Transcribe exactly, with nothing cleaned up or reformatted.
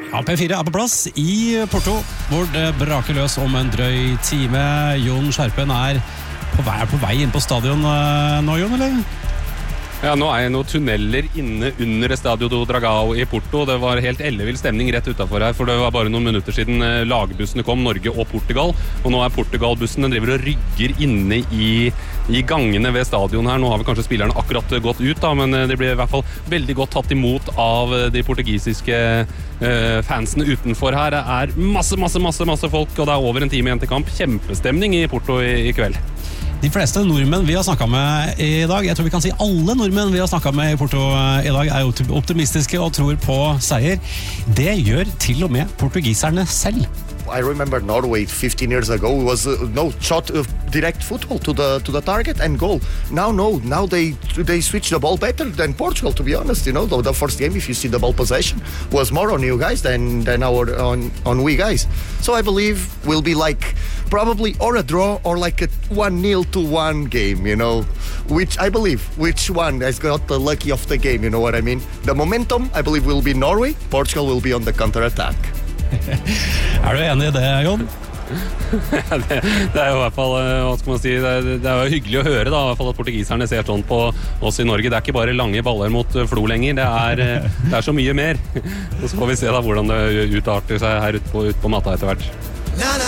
Ja, P fire er på plass i Porto, hvor det braker løs om en drøy time. Jon Skjerpen er på vei, er på vei inn på stadion nå, Jon, eller? Ja, nå er jeg noen tunneler inne under Estadio do Dragao i Porto. Det var helt ellevill stemning rett utenfor her, for det var bare noen minutter siden lagbussene kom, Norge og Portugal. Og nå er Portugal-bussen, den driver og rygger inne i, i gangene ved stadion her. Nå har vi kanskje spillerne akkurat gått ut, da, men det blir i hvert fall veldig godt tatt imot av de portugisiske eh, fansene utenfor her. Det er masse, masse, masse, masse folk, og det er over en time igjen til kamp. Kjempestemning i Porto i, i kveld. De fleste nordmenn vi har snakket med i dag, jeg tror vi kan si alle nordmenn vi har snakket med i Porto i dag, er optimistiske og tror på seier. Det gjør til og med portugiserne selv. I remember Norway fifteen years ago was uh, no shot of direct football to the to the target and goal. Now no, now they they switch the ball better than Portugal, to be honest. You know, the, the first game, if you see the ball possession, was more on you guys than than our on on we guys. So I believe we'll be like probably or a draw or like a one nil to one game. You know, which I believe which one has got the lucky of the game. You know what I mean? The momentum, I believe, will be Norway. Portugal will be on the counter attack. Er du enig i det, Jon? det, det er jo i hvert fall, hva skal man si, det er, det er jo hyggelig å høre da, i hvert fall at portugiserne ser sånn på oss i Norge. Det er ikke bare lange baller mot Flo lenger, det er, det er så mye mer. Og så får vi se da hvordan det utarter seg her ute på, ut på matta etter hvert.